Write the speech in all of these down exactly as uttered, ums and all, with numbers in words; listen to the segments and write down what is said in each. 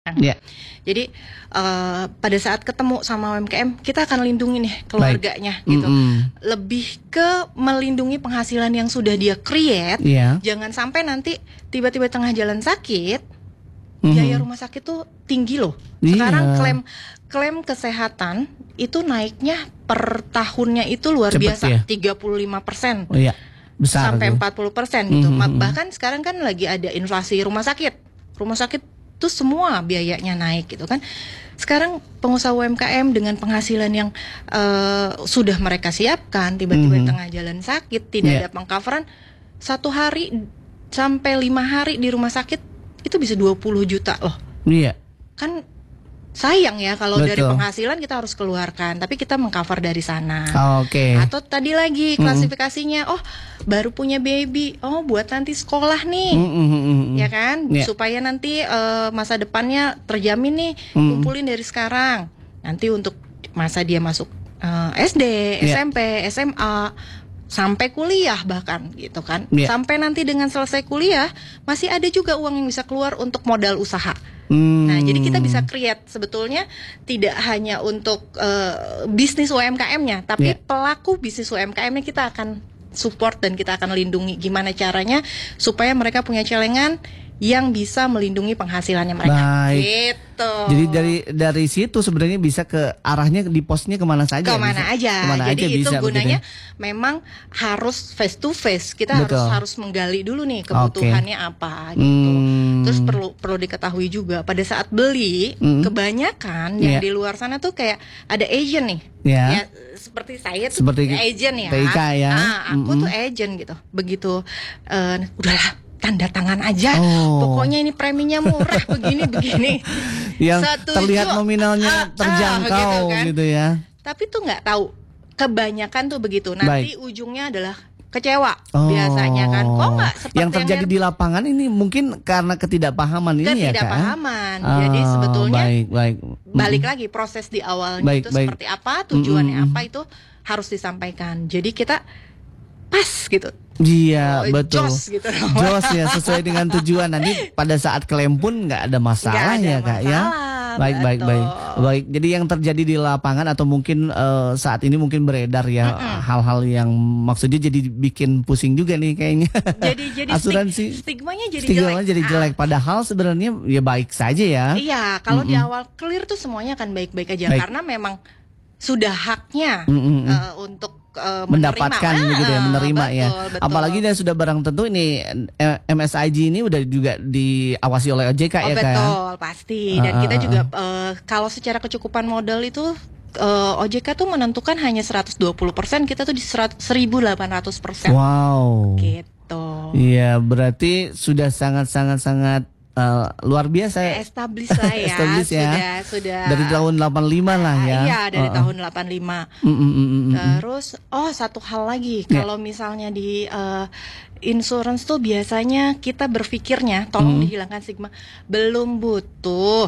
Yeah. Jadi uh, pada saat ketemu sama U M K M kita akan lindungi nih keluarganya. Baik. Gitu. Mm-hmm. Lebih ke melindungi penghasilan yang sudah dia create. Yeah. Jangan sampai nanti tiba-tiba tengah jalan sakit, mm-hmm. biaya rumah sakit tuh tinggi loh. Sekarang yeah. klaim klaim kesehatan itu naiknya per tahunnya itu luar Cepet, biasa, ya? tiga puluh lima persen. Oh iya. Besar sampai tuh. empat puluh persen gitu. Mm-hmm. Bahkan sekarang kan lagi ada inflasi rumah sakit. Rumah sakit itu semua biayanya naik gitu kan. Sekarang pengusaha U M K M dengan penghasilan yang uh, sudah mereka siapkan, tiba-tiba mm-hmm. tengah jalan sakit, tidak yeah. ada pengcoveran, satu hari sampai lima hari di rumah sakit itu bisa dua puluh juta loh. Iya. Yeah. Kan sayang ya kalau dari penghasilan kita harus keluarkan, tapi kita mengcover dari sana. Oh, Oke. Okay. Atau tadi lagi klasifikasinya, mm-hmm. oh baru punya baby, oh buat nanti sekolah nih, mm-hmm. ya kan, yeah. supaya nanti uh, masa depannya terjamin nih, mm-hmm. kumpulin dari sekarang. Nanti untuk masa dia masuk uh, S D, yeah. S M P, S M A, sampai kuliah bahkan gitu kan, yeah. sampai nanti dengan selesai kuliah masih ada juga uang yang bisa keluar untuk modal usaha. Hmm. Nah, jadi kita bisa create sebetulnya tidak hanya untuk uh, bisnis U M K M-nya, tapi yeah. pelaku bisnis U M K M-nya kita akan support dan kita akan lindungi. Gimana caranya supaya mereka punya celengan yang bisa melindungi penghasilannya mereka. Baik. Gitu. Jadi dari dari situ sebenarnya bisa ke arahnya di posnya kemana saja. Kemana bisa, aja. Kemana Jadi aja itu bisa, gunanya begitu. Memang harus face to face. Kita Betul. harus harus menggali dulu nih kebutuhannya okay. apa gitu. Hmm. Terus perlu perlu diketahui juga pada saat beli hmm. kebanyakan yang yeah. di luar sana tuh kayak ada agent nih. Yeah. Ya seperti saya tuh seperti agent ya. P I K ya. Ah, aku mm-hmm. tuh agent gitu. Begitu uh, udahlah tanda tangan aja, oh. pokoknya ini preminya murah begini-begini. Yang Setuju, terlihat nominalnya ah, terjangkau ah, gitu, kan. gitu ya. Tapi tuh nggak tahu, kebanyakan tuh begitu. Nanti Baik. ujungnya adalah kecewa oh. biasanya kan. Kok nggak seperti yang terjadi yang di lapangan ini mungkin karena ketidakpahaman ini ya kan? Ketidakpahaman. Oh, Jadi sebetulnya baik, baik. balik lagi proses di awalnya baik, itu baik. seperti apa, tujuannya mm-hmm. apa itu harus disampaikan. Jadi kita pas gitu. Iya oh, betul. Jos gitu. Jos ya sesuai dengan tujuan. Nanti pada saat klaim pun nggak ada masalah gak ada ya kak masalah, ya. Baik betul. baik baik baik. Jadi yang terjadi di lapangan atau mungkin uh, saat ini mungkin beredar ya mm-mm. hal-hal yang maksudnya jadi bikin pusing juga nih kayaknya. Jadi jadi asuransi stigmanya jadi stigmanya jelek. jadi jelek. Padahal sebenarnya ya baik saja ya. Iya kalau mm-mm. di awal clear tuh semuanya akan baik-baik aja baik. Karena memang sudah haknya uh, untuk Uh, mendapatkan menerima. gitu ya, menerima betul, ya. Betul. Apalagi dia sudah barang tentu ini M S I G ini udah juga diawasi oleh O J K oh, ya betul, kan? Betul, pasti. Dan uh, kita juga uh, kalau secara kecukupan modal itu uh, O J K tuh menentukan hanya seratus dua puluh persen, kita tuh di seribu delapan ratus persen. Wow. Gitu. Iya, berarti sudah sangat-sangat sangat Uh, luar biasa ya. Establis lah ya. Establis ya. Sudah, sudah. Dari tahun delapan puluh lima lah ya. Iya, dari uh-uh. tahun delapan puluh lima. Mm, mm, mm, mm, Terus, oh satu hal lagi, yeah. kalau misalnya di uh, insurance tuh biasanya kita berpikirnya, tolong mm. dihilangkan stigma, belum butuh.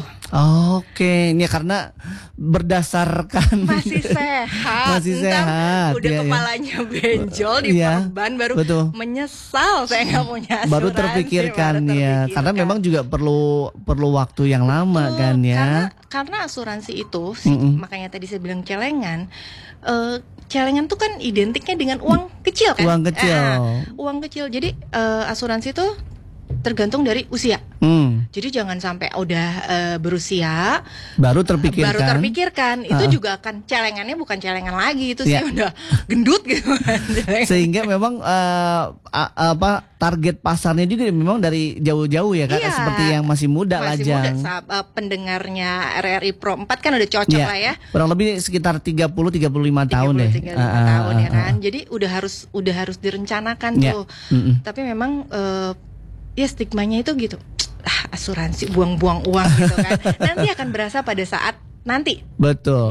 Oke, ini karena berdasarkan masih sehat, masih Entar sehat. udah ya, kepalanya ya. benjol di ya, perban baru betul. menyesal saya nggak punya asuransi. Baru terpikirkan baru ya, karena memang juga perlu perlu waktu yang lama betul, kan ya. Karena, karena asuransi itu, sih, mm-mm. makanya tadi saya bilang celengan. Uh, celengan tuh kan identiknya dengan uang kecil kan? Uang kecil. Eh, uang kecil. Jadi uh, asuransi tuh tergantung dari usia. Hmm. Jadi jangan sampai udah uh, berusia baru terpikirkan. Baru terpikirkan. Itu uh-uh. juga akan celengannya bukan celengan lagi, itu yeah. sih udah gendut gitu kan. Sehingga memang uh, apa target pasarnya juga memang dari jauh-jauh ya kan, yeah. seperti yang masih muda masih Lajang. Muda, sah- uh, pendengarnya R R I Pro empat kan udah cocok yeah. lah ya. Kurang lebih sekitar tiga puluh sampai tiga puluh lima tahun deh. tiga puluh sampai tiga puluh lima uh, tahun uh, ya kan. Uh, Jadi udah harus udah harus direncanakan yeah. tuh. Mm-mm. Tapi memang uh, ya stigmanya itu gitu, ah, asuransi buang-buang uang gitu kan. Nanti akan berasa pada saat nanti. Betul. Gitu.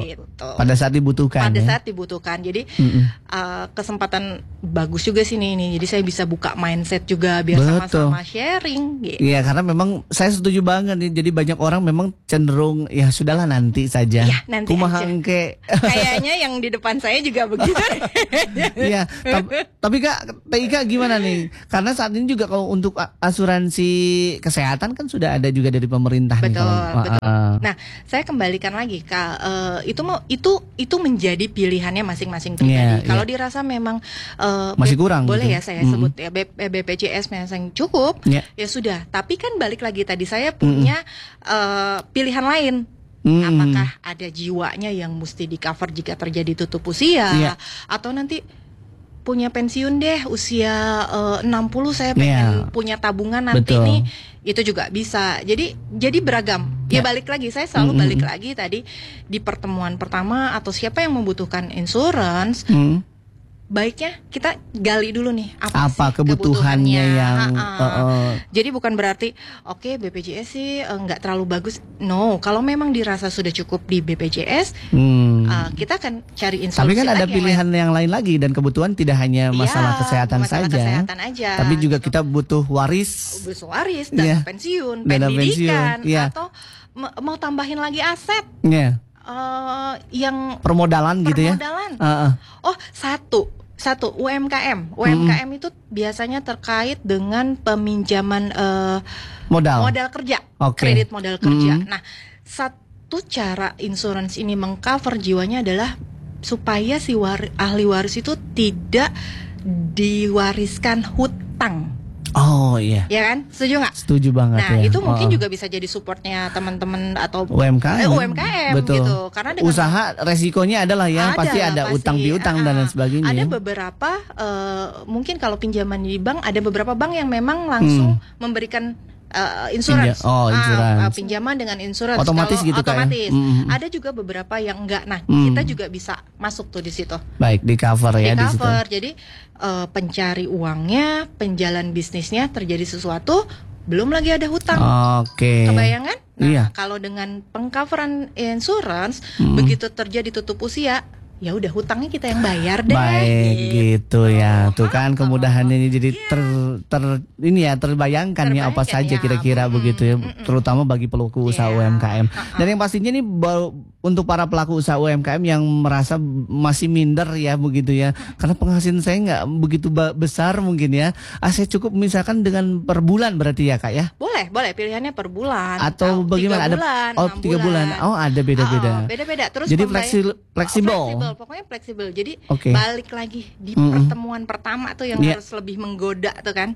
gitu. Pada saat dibutuhkan. Pada ya? saat dibutuhkan. Jadi uh, kesempatan bagus juga sih ini. Jadi saya bisa buka mindset juga biar sama-sama sharing. Gitu. Iya, karena memang saya setuju banget nih. Jadi banyak orang memang cenderung ya sudahlah nanti saja. Ya, nanti Kumaha aja. engke. Kayaknya yang di depan saya juga begitu. Iya, tapi, tapi Kak, Teh Ika gimana nih? Karena saat ini juga kalau untuk asuransi kesehatan kan sudah ada juga dari pemerintah. Betul, nih, kalau, betul. Uh, nah, saya kembalikan lagi Kak, uh, itu mau itu itu menjadi pilihannya masing-masing pribadi. Yeah, kalau yeah. dirasa memang uh, masih kurang, boleh gitu. ya saya mm-hmm. sebut ya B P J S yang cukup, yeah. ya sudah. Tapi kan balik lagi tadi saya punya mm-hmm. uh, pilihan lain. Mm-hmm. Apakah ada jiwanya yang mesti di cover jika terjadi tutup usia, yeah. atau nanti punya pensiun deh usia uh, enam puluh saya pengen yeah. punya tabungan nanti. Betul. Nih itu juga bisa. Jadi jadi beragam. Ya yeah. balik lagi saya selalu mm-hmm. balik lagi tadi di pertemuan pertama atau siapa yang membutuhkan insurance, mm. baiknya kita gali dulu nih apa, apa sih kebutuhannya, kebutuhannya yang uh, uh. Jadi bukan berarti oke okay, B P J S sih nggak uh, terlalu bagus. No, kalau memang dirasa sudah cukup di B P J S, hmm. uh, kita akan cari instruksi. Tapi kan ada lagi pilihan yang, yang lain lagi dan kebutuhan tidak hanya masalah ya, kesehatan masalah saja. Kesehatan aja. Tapi juga gitu. Kita butuh waris, butuh waris, dana yeah. pensiun, dana pendidikan, pensiun. Yeah. atau mau tambahin lagi aset. Yeah. Uh, yang permodalan, gitu ya. Permodalan. Uh -uh. Oh, satu Satu, U M K M. U M K M hmm. itu biasanya terkait dengan peminjaman uh, modal modal kerja, okay. kredit modal kerja. Hmm. Nah, satu cara insurance ini mengcover jiwanya adalah supaya si war ahli waris itu tidak diwariskan hutang. Oh iya. Ya kan? Setuju nggak? Setuju banget. Nah ya. itu mungkin oh. juga bisa jadi supportnya teman-teman atau U M K M. Eh, U M K M Betul. gitu. Karena dengan usaha resikonya adalah ya ada, pasti ada pasti. utang piutang uh, dan lain sebagainya. Ada beberapa uh, mungkin kalau pinjaman di bank ada beberapa bank yang memang langsung hmm. memberikan uh, insurance. Pinja oh, insurance. Uh, uh, pinjaman dengan insurance. Otomatis kalau gitu otomatis. Kan? Mm. Ada juga beberapa yang enggak. Nah, mm. kita juga bisa masuk tuh di situ. Baik, di cover ya di di cover. situ. Jadi uh, pencari uangnya, penjalan bisnisnya terjadi sesuatu, belum lagi ada hutang. Oke. Okay. Kebayang kan? Nah, iya. Kalau dengan pengcoveran insurance, mm. begitu terjadi tutup usia, ya udah hutangnya kita yang bayar deh. Baik gitu, gitu ya. Tuh kan kemudahannya oh, jadi yeah. ter, ter ini ya terbayangkan, terbayangkan ya apa saja kira-kira ya. Begitu ya, mm, terutama bagi pelaku usaha yeah. U M K M. Uh-uh. Dan yang pastinya nih untuk para pelaku usaha U M K M yang merasa masih minder ya begitu ya. Karena penghasilan saya nggak begitu besar mungkin ya. Ah, saya cukup misalkan dengan per bulan berarti ya Kak ya? Boleh, boleh pilihannya per bulan. Atau oh, bagaimana? Tiga bulan, ada oh tiga bulan. bulan. Oh ada beda-beda. Oh, oh, beda-beda. Terus jadi fleksibel. Fleksibel. Oh, fleksibel. Pokoknya fleksibel. Jadi okay. balik lagi di mm-hmm. pertemuan pertama tuh yang yeah. harus lebih menggoda tuh kan.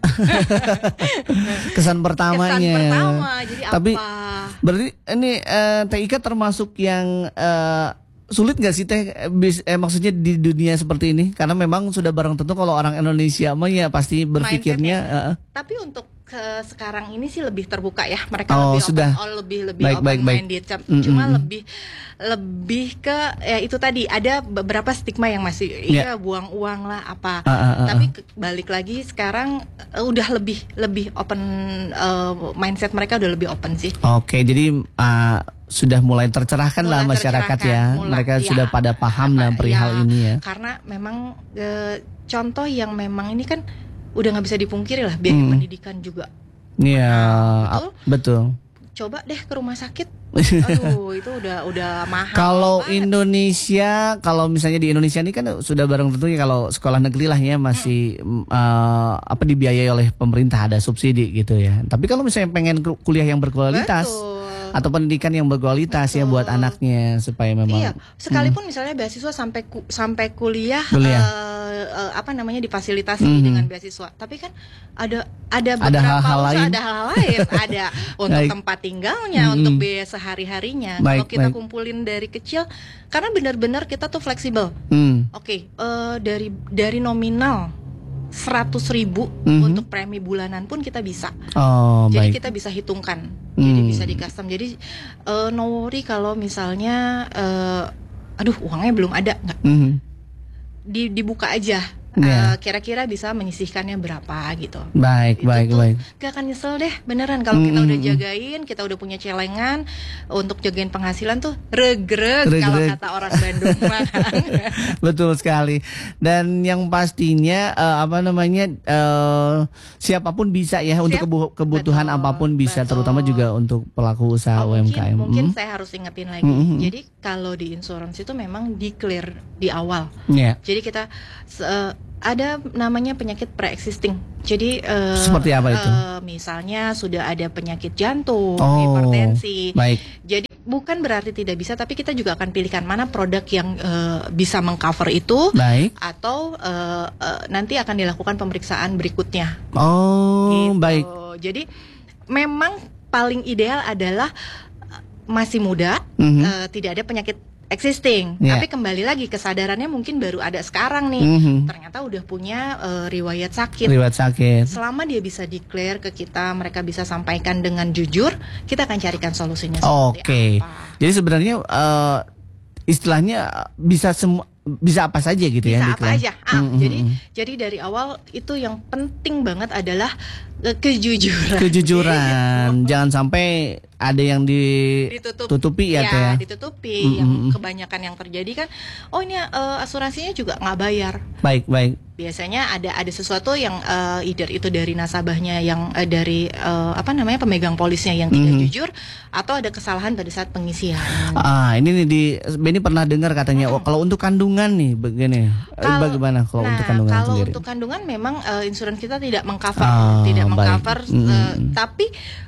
Kesan pertamanya. Kesan pertama. Jadi Tapi, apa? Berarti ini uh, Teh Ika termasuk yang uh, sulit nggak sih Teh? Eh, maksudnya di dunia seperti ini? Karena memang sudah barang tentu kalau orang Indonesia mah ya pasti berpikirnya. Uh, Tapi untuk ke sekarang ini sih lebih terbuka ya, mereka oh, lebih sudah. open, oh, lebih lebih baik, open baik, minded. Baik. Cuma mm-hmm. lebih lebih ke ya itu tadi ada beberapa stigma yang masih yeah. iya buang uang lah apa. Uh, uh, uh, Tapi ke, balik lagi sekarang uh, udah lebih lebih open uh, mindset mereka udah lebih open sih. Oke, okay, jadi uh, sudah mulai tercerahkan mulai lah masyarakat tercerahkan, ya. Mulai, mereka ya. Sudah pada paham dalam perihal ya, ini ya. Karena memang uh, contoh yang memang ini kan udah nggak bisa dipungkiri lah, biaya hmm. pendidikan juga. Iya, nah, betul. betul. Coba deh ke rumah sakit. Aduh, itu udah udah mahal. Kalau banget. Indonesia, kalau misalnya di Indonesia ini kan sudah barang tentunya kalau sekolah negeri lah ya masih hmm. uh, apa dibiayai oleh pemerintah, ada subsidi gitu ya. Tapi kalau misalnya pengen kuliah yang berkualitas betul. Atau pendidikan yang berkualitas betul. Ya buat anaknya supaya memang. Iya, sekalipun hmm. misalnya beasiswa sampai ku, sampai kuliah. kuliah. Uh, Uh, apa namanya difasilitasi mm-hmm. dengan beasiswa, tapi kan ada ada beberapa ada hal-hal usaha, lain, ada hal lain, ada untuk baik. tempat tinggalnya, mm-hmm. untuk biaya sehari-harinya. Kalau kita baik. kumpulin dari kecil, karena benar-benar kita tuh fleksibel. Mm. Oke, okay, uh, dari dari nominal seratus ribu mm-hmm. untuk premi bulanan pun kita bisa. Oh, jadi baik. kita bisa hitungkan, mm. jadi bisa di custom. Jadi uh, no worry kalau misalnya, uh, aduh uangnya belum ada, nggak. Mm-hmm. Dibuka aja Yeah. uh, kira-kira bisa menyisihkannya berapa gitu. Baik, itu baik, tuh baik. gak akan nyesel deh beneran kalau Mm, kita mm, udah mm. jagain, kita udah punya celengan untuk jagain penghasilan tuh regreg kalau Regreg. kata orang Bandung. Betul sekali. Dan yang pastinya eh, apa namanya uh, siapapun bisa ya untuk Siap. kebu- kebutuhan Betul, apapun bisa, betul. terutama juga untuk pelaku usaha Oh, U M mungkin K M. mungkin Hmm. saya harus ingetin lagi. Mm-hmm. Jadi kalau di insurance itu memang declare di awal. Yeah. Jadi kita uh, ada namanya penyakit pre-existing. Jadi uh, Seperti apa itu? uh, misalnya sudah ada penyakit jantung, Oh, hipertensi. baik. Jadi bukan berarti tidak bisa, tapi kita juga akan pilihkan mana produk yang uh, bisa mengcover itu. Baik. Atau uh, uh, nanti akan dilakukan pemeriksaan berikutnya. Oh, Gitu. baik. Jadi memang paling ideal adalah uh, masih muda, Mhm. uh, tidak ada penyakit existing. Yeah. Tapi kembali lagi kesadarannya mungkin baru ada sekarang nih. Mhm. Ternyata udah punya uh, riwayat sakit. Riwayat sakit. Selama dia bisa declare ke kita, mereka bisa sampaikan dengan jujur, kita akan carikan solusinya Oke. seperti apa. Jadi sebenarnya eh, istilahnya bisa semua, bisa apa saja gitu ya? Bisa apa diklaim. aja. Ah, Mm, mm, jadi mm. jadi dari awal itu yang penting banget adalah eh, kejujuran. Kejujuran, jangan sampai ada yang Ditutup. ditutupi ya, Teh ya. ditutupi. Mm, Yang mm, mm. kebanyakan yang terjadi kan, oh ini eh, asuransinya juga nggak bayar. Baik, baik. Biasanya ada ada sesuatu yang eh, either itu dari nasabahnya yang eh, dari eh, apa namanya pemegang polisnya yang tidak Mhm. jujur, atau ada kesalahan pada saat pengisian. Ah, ini nih di Benny pernah dengar katanya, oh, kalau untuk kandungan nih begini. Eh, Kalau- Bagaimana kalau nah, untuk kandungan kalau sendiri? untuk kandungan memang uh, insurans kita tidak mengcover, Ah, tidak baik. mengcover. Mm. uh, tapi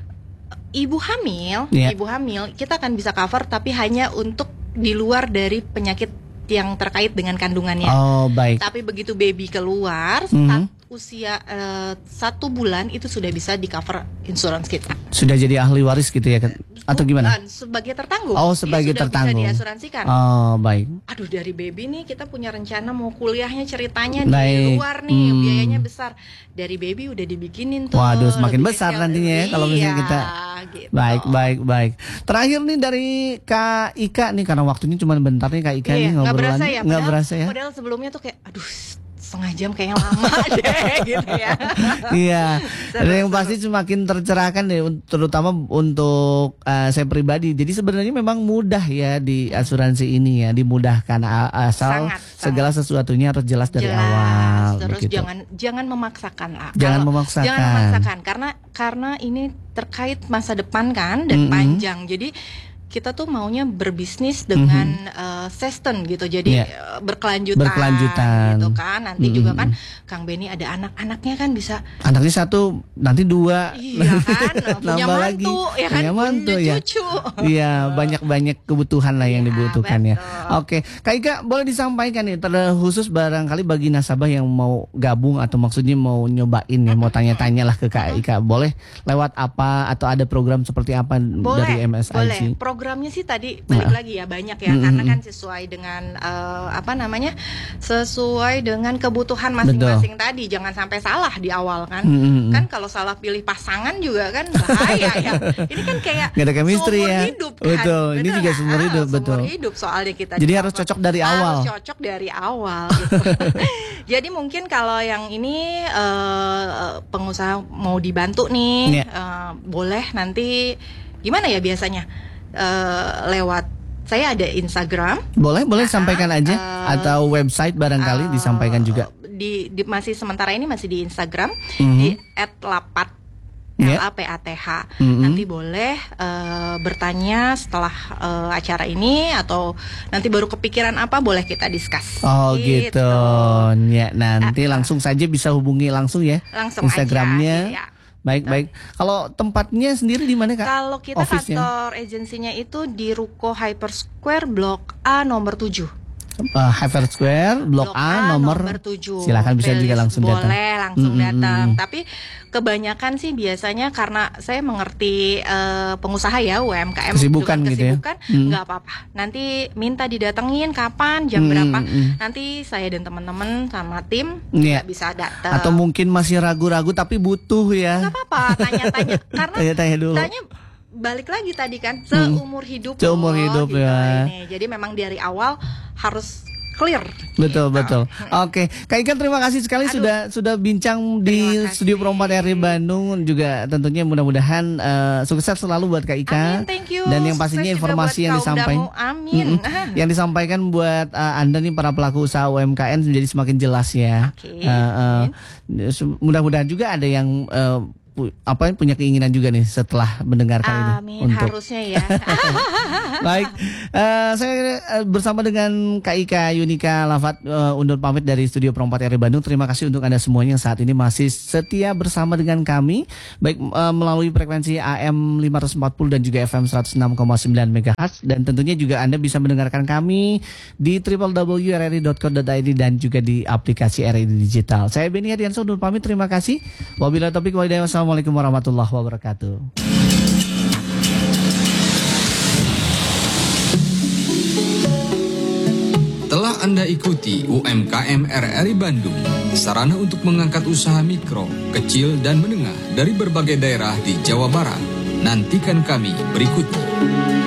ibu hamil, Iya. ibu hamil kita akan bisa cover, tapi hanya untuk di luar dari penyakit yang terkait dengan kandungannya. Oh, baik. Tapi begitu baby keluar, Mhm. start usia uh, satu bulan itu sudah bisa di cover insurans kita. Sudah jadi ahli waris gitu ya, kan? Atau gimana? Bukan, sebagai tertanggung. Oh, Dia sebagai sudah tertanggung. Bisa diasuransikan. Oh, baik. Aduh, dari baby nih kita punya rencana mau kuliahnya ceritanya Baik. di luar nih, Hmm. biayanya besar. Dari baby udah dibikinin tuh. Waduh, semakin lebih besar kecil. nantinya ya kalau misalnya Iya, kita- gitu. Baik, baik, baik. Terakhir nih dari Kak Ika nih, karena waktunya cuma bentar nih Kak Ika Iya, nih nggak ngobrolan. berasa ya, Nggak padahal- berasa ya. Padahal sebelumnya tuh kayak, aduh, setengah jam kayaknya lama deh, gitu ya. Iya. Seru, Dan yang seru. pasti semakin tercerahkan deh, un- terutama untuk eh, saya pribadi. Jadi sebenarnya memang mudah ya di asuransi ini ya, dimudahkan a- asal Sangat, segala sesuatunya harus jelas dari Jelas. awal. Terus begitu. jangan jangan memaksakan lah. Jangan Kalau- memaksakan. Jangan memaksakan karena karena ini terkait masa depan kan dan Mm-mm. panjang. Jadi kita tuh maunya berbisnis dengan uh, sustain gitu, jadi Iya. uh, berkelanjutan, Berkelanjutan. gitu kan. Nanti Mm-mm. juga kan Kang Benny ada anak-anaknya kan bisa, Anaknya satu, nanti dua. iya kan, punya Nambah mantu, lagi. ya kan, Punya mantu, ya. cucu. Iya, banyak-banyak kebutuhan lah yang Iya, dibutuhkan ya. betul. Oke, Kak Ika boleh disampaikan nih, terkhusus barangkali bagi nasabah yang mau gabung atau maksudnya mau nyobain ya, mau tanya-tanya lah ke Kak Ika, boleh lewat apa atau ada program seperti apa dari Boleh, M S I C? boleh. Programnya sih tadi balik Nah. lagi ya banyak ya, Mm-mm. karena kan sesuai dengan eh, apa namanya, sesuai dengan kebutuhan masing-masing tadi. Jangan sampai salah di awal kan. Mm-mm. Kan kalau salah pilih pasangan juga kan bahaya ya. Ini kan kayak Nggak ada chemistry seumur ya. hidup kan. Betul, ini Bener juga nggak? seumur hidup, Ah, betul. Seumur hidup soalnya kita. Jadi di harus awal. cocok dari awal. Harus cocok dari awal gitu. Jadi mungkin kalau yang ini eh, pengusaha mau dibantu nih, Iya. eh, boleh nanti gimana ya biasanya eh, lewat saya ada Instagram. Boleh, boleh sampaikan aja eh, atau website barangkali eh, disampaikan juga. Di, di masih sementara ini masih di Instagram Mhm. di et lapat Iya. L A P A T H. Mhm. Nanti boleh eh, bertanya setelah eh, acara ini atau nanti baru kepikiran apa boleh kita discuss. Oh gitu. Ya, nanti Ah, langsung saja bisa hubungi langsung ya. Langsung Instagramnya. aja. Iya. Baik, baik. Kalau tempatnya sendiri di mana, Kak? Kalau kita Office-nya? kantor agensinya itu di Ruko Hyper Square Blok A nomor tujuh. Uh, Hyper Square, Blok A, nomor, tujuh. silakan bisa juga Rilis langsung datang. Boleh langsung Mm, mm, datang. mm. Tapi kebanyakan sih biasanya karena saya mengerti eh, pengusaha ya U M K M Kesibukan dengan gitu ya. kesibukan, Mm. nggak apa-apa. Nanti minta didatengin kapan, jam Mm, berapa. mm. Nanti saya dan teman-teman sama tim Iya. juga bisa datang. Atau mungkin masih ragu-ragu tapi butuh ya. nggak apa-apa, tanya-tanya karena Tanya-tanya dulu. tanya balik lagi tadi kan seumur hidup Seumur loh, hidup gitu ya. ini. Jadi memang dari awal harus clear. Betul, gitu. Betul. Oke, Kak Ika terima kasih sekali Aduh. sudah sudah bincang di Studio Pro empat R I Bandung, juga tentunya mudah-mudahan uh, sukses selalu buat Kak Ika. Amin, thank you. Dan yang pastinya sukses informasi yang disampaikan Amin. Mm-mm, yang disampaikan buat uh, Anda nih para pelaku usaha U M K M menjadi semakin jelas ya. Okay. Uh, uh, mudah-mudahan juga ada yang uh, apa punya keinginan juga nih setelah mendengarkan Amin, ini. Amin, untuk harusnya ya. Baik, uh, saya uh, bersama dengan Kak Ika Yunika Lafat uh, undur pamit dari Studio Pro empat R I Bandung. Terima kasih untuk Anda semuanya yang saat ini masih setia bersama dengan kami, baik uh, melalui frekuensi A M lima ratus empat puluh dan juga F M seratus enam koma sembilan megahertz, dan tentunya juga Anda bisa mendengarkan kami di w w w titik r r i titik co titik i d dan juga di aplikasi R R I Digital. Saya Beni Hadiansyah undur pamit. Terima kasih. Wabillahi taufiq wal hidayah. Assalamualaikum warahmatullahi wabarakatuh. Telah Anda ikuti U M K M R R I Bandung, sarana untuk mengangkat usaha mikro, kecil, dan menengah dari berbagai daerah di Jawa Barat. Nantikan kami berikutnya.